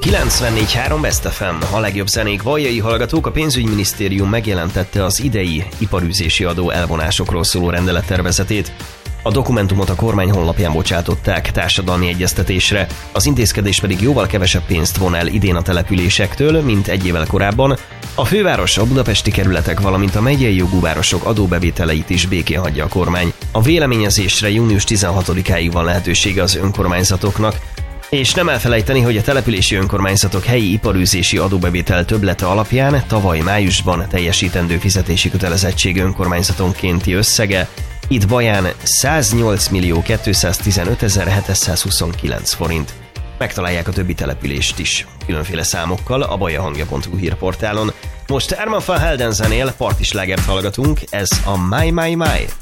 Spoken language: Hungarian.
94.3 Best FM, a legjobb zenék. Vajjai hallgatók, a pénzügyminisztérium megjelentette az idei iparűzési adó elvonásokról szóló rendelettervezetét. A dokumentumot a kormány honlapján bocsátották társadalmi egyeztetésre, az intézkedés pedig jóval kevesebb pénzt von el idén a településektől, mint egy évvel korábban. A főváros, a budapesti kerületek, valamint a megyei jogú városok adóbevételeit is békén hagyja a kormány. A véleményezésre június 16-áig van lehetősége az önkormányzatoknak, és nem elfelejteni, hogy a települési önkormányzatok helyi iparűzési adóbevétel többlete alapján tavaly májusban teljesítendő fizetési kötelezettség önkormányzatonkénti összege itt Baján 108.215.729 forint. Megtalálják a többi települést is, különféle számokkal a bajahangja.hu hírportálon. Most Herman van Helden zenél, partislágert hallgatunk, ez a My My My.